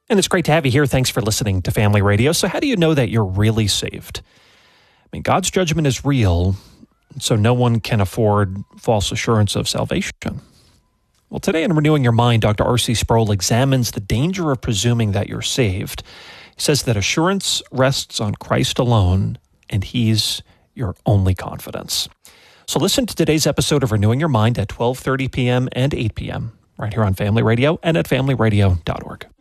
And it's great to have you here. Thanks for listening to Family Radio. So how do you know that you're really saved? I mean, God's judgment is real, so no one can afford false assurance of salvation. Well, today in Renewing Your Mind, Dr. R.C. Sproul examines the danger of presuming that you're saved. He says that assurance rests on Christ alone, and He's your only confidence. So listen to today's episode of Renewing Your Mind at 12:30 p.m. and 8 p.m. right here on Family Radio and at familyradio.org.